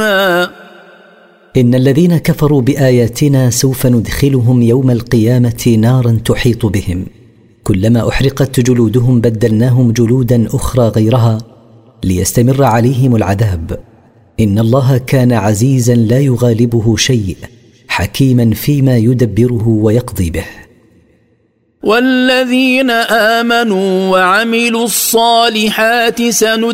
إن الذين كفروا بآياتنا سوف ندخلهم يوم القيامة نارا تحيط بهم، كلما أحرقت جلودهم بدلناهم جلودا أخرى غيرها ليستمر عليهم العذاب. إن الله كان عزيزا لا يغالبه شيء، حكيما فيما يدبره ويقضي به. والذين آمنوا وعملوا الصالحات